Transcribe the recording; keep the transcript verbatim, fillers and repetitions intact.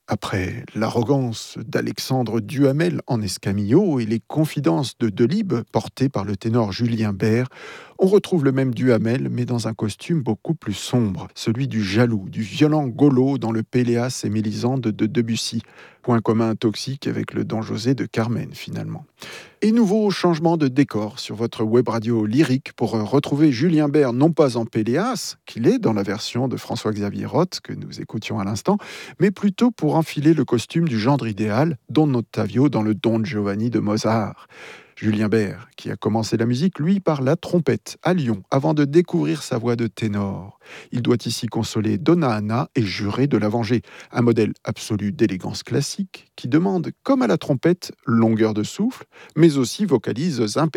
Après l'arrogance d'Alexandre Duhamel en Escamillo et les confidences de Delibes portées par le ténor Julien Bert, on retrouve le même Duhamel mais dans un costume beaucoup plus sombre, celui du jaloux, du violent Golo dans le Péléas et Mélisande de Debussy. Point commun toxique avec le Don José de Carmen finalement. Et nouveau changement de décor sur votre web radio lyrique pour retrouver Julien Bert non pas en Péléas, qu'il est dans la version de François-Xavier Roth que nous écoutions à l'instant, mais plutôt pour enfiler le costume du gendre idéal, Don Ottavio dans le Don Giovanni de Mozart. Julien Bert, qui a commencé la musique, lui, par la trompette à Lyon, avant de découvrir sa voix de ténor. Il doit ici consoler Donna Anna et jurer de la venger. Un modèle absolu d'élégance classique qui demande, comme à la trompette, longueur de souffle, mais aussi vocalise impeccables.